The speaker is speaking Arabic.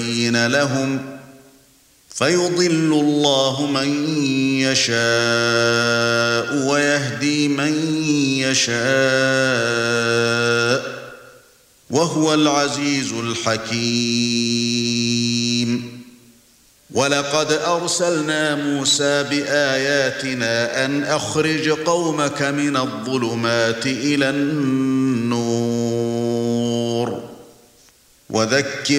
لهم فيضل الله من يشاء ويهدي من يشاء وهو العزيز الحكيم. ولقد أرسلنا موسى بآياتنا أن أخرج قومك من الظلمات إلى النور وذكر